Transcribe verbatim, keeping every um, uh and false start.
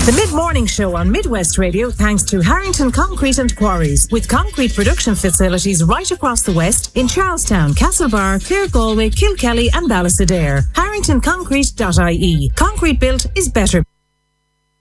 The mid-morning show on Midwest Radio thanks to Harrington Concrete and Quarries, with concrete production facilities right across the West in Charlestown, Castlebar, Clare Galway, Kilkelly and Ballysadare. harrington concrete dot I E. Concrete built is better